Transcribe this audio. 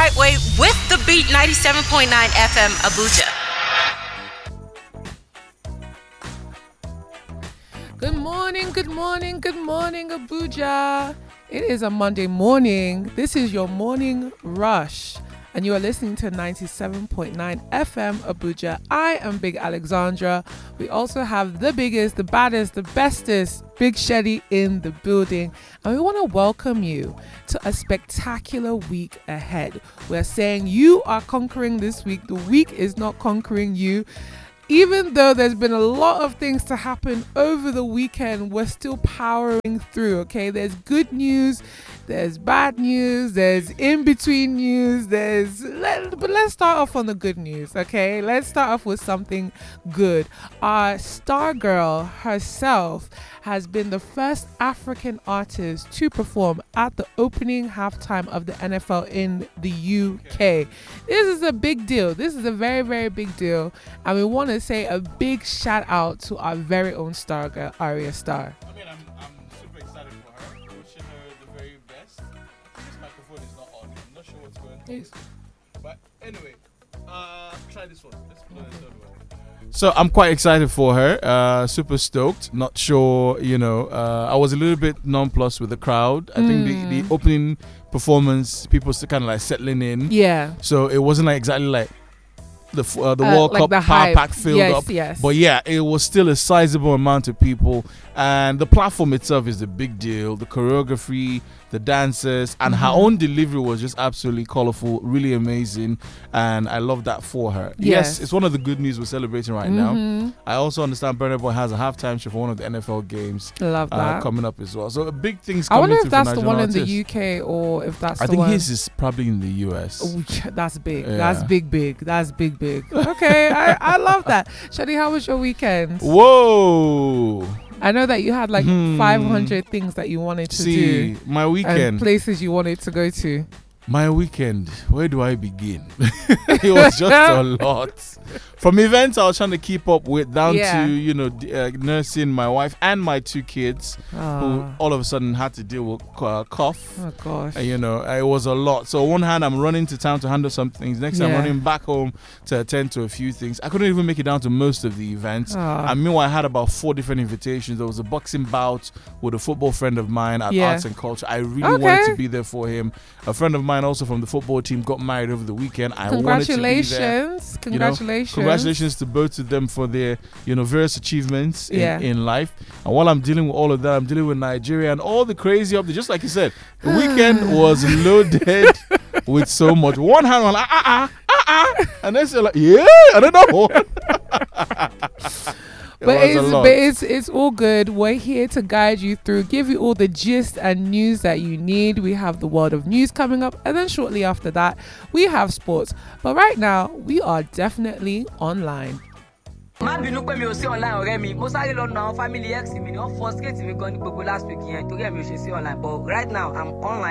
right way with the Beat 97.9 FM Abuja. Good morning, good morning, good morning, Abuja. It is a Monday morning. This is your morning rush, and you are listening to 97.9 FM Abuja. I am Big Alexandra. We also have the biggest, the baddest, the bestest Big Sheddy in the building, and we want to welcome you to a spectacular week ahead. We're saying you are conquering this week. The week is not conquering you. Even though there's been a lot of things to happen over the weekend, we're still powering through, okay? There's good news, there's bad news, there's in-between news, but let's start off on the good news, okay? Let's start off with something good. Our star girl herself has been the first African artist to perform at the opening halftime of the NFL in the UK. This is a big deal. This is a very, very big deal. And we want to say a big shout out to our very own star girl, Arya Starr. I mean, I'm super excited for her. Wishing her the very best. This microphone is not on. I'm not sure what's going on. Yes. But anyway, try this one. Let's put it another way. So I'm quite excited for her. Super stoked. Not sure, I was a little bit nonplussed with the crowd. I think the opening performance, people still kind of like settling in. Yeah. So it wasn't like exactly like the World like Cup the power hype. pack filled up. Yes. But yeah, it was still a sizable amount of people. And the platform itself is the big deal. The choreography, the dancers, and her own delivery was just absolutely colorful, really amazing. And I love that for her. Yes, it's one of the good news we're celebrating right now. I also understand Burna Boy has a halftime show for one of the NFL games. Love that. Coming up as well. So big things I coming wonder through if that's for the Nigerian one in artists. the UK or if that's I the think one. his is probably in the US. Oh, that's big. Yeah. That's big. That's big. Okay, I love that. Shadi, how was your weekend? Whoa. I know that you had like 500 things that you wanted to do. My And weekend. places you wanted to go to. My weekend, where do I begin? It was just a lot. From events I was trying to keep up with down to, nursing my wife and my two kids who all of a sudden had to deal with cough. Oh, gosh. It was a lot. So on one hand, I'm running to town to handle some things. Next, I'm running back home to attend to a few things. I couldn't even make it down to most of the events. And meanwhile, I had about 4 different invitations. There was a boxing bout with a football friend of mine at Arts and Culture. I really wanted to be there for him. A friend of mine also from the football team got married over the weekend. I wanted to be there. Congratulations to both of them for their various achievements in life. And while I'm dealing with all of that, I'm dealing with Nigeria and all the crazy updates. Just like you said, the weekend was loaded with so much. One hand on like and then they're like, another one. But it's all good. We're here to guide you through, give you all the gist and news that you need. We have the world of news coming up, and then shortly after that, we have sports. But right now, we are definitely online. má bínú pé mi ò sí online ọ̀rẹ́ mi mo sáré lọ na àwọn family x mi ni wọ́n frustrate mi gan ní gbogbo last week yẹn torí ẹ̀ mi ò ṣe sí online but right now I'm online.